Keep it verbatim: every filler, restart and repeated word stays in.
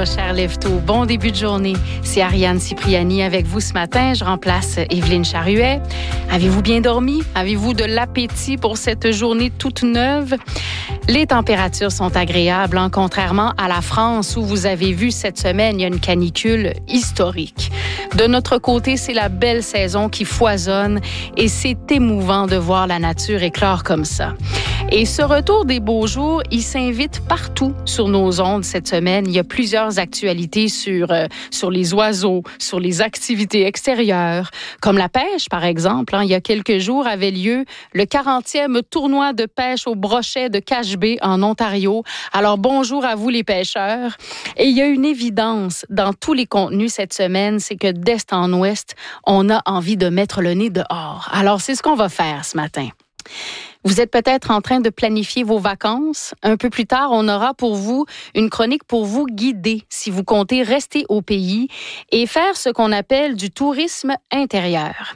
Bonjour, cher Lève-Tôt. Bon début de journée. C'est Ariane Cipriani avec vous ce matin. Je remplace Evelyne Charuet. Avez-vous bien dormi? Avez-vous de l'appétit pour cette journée toute neuve? Les températures sont agréables, hein, contrairement à la France où vous avez vu cette semaine, il y a une canicule historique. De notre côté, c'est la belle saison qui foisonne et c'est émouvant de voir la nature éclore comme ça. Et ce retour des beaux jours, il s'invite partout sur nos ondes cette semaine. Il y a plusieurs actualités sur, euh, sur les oiseaux, sur les activités extérieures, comme la pêche, par exemple. Hein. Il y a quelques jours avait lieu le quarantième tournoi de pêche au brochet de Cache Bay en Ontario. Alors, bonjour à vous les pêcheurs. Et il y a une évidence dans tous les contenus cette semaine, c'est que d'est en ouest, on a envie de mettre le nez dehors. Alors, c'est ce qu'on va faire ce matin. Vous êtes peut-être en train de planifier vos vacances. Un peu plus tard, on aura pour vous une chronique pour vous guider si vous comptez rester au pays et faire ce qu'on appelle du tourisme intérieur.